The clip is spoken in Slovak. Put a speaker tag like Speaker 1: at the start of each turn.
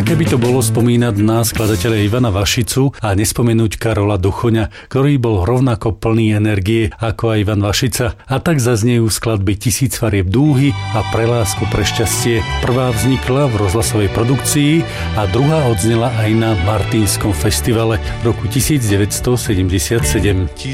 Speaker 1: Aké by to bolo spomínať na skladateľa Ivana Vašicu a nespomenúť Karola Duchoňa, ktorý bol rovnako plný energie ako aj Ivan Vašica. A tak zaznejú skladby Tisíc farieb dúhy a Pre lásku, pre šťastie. Prvá vznikla v rozhlasovej produkcii a druhá odznela aj na Martinskom festivale v roku 1977.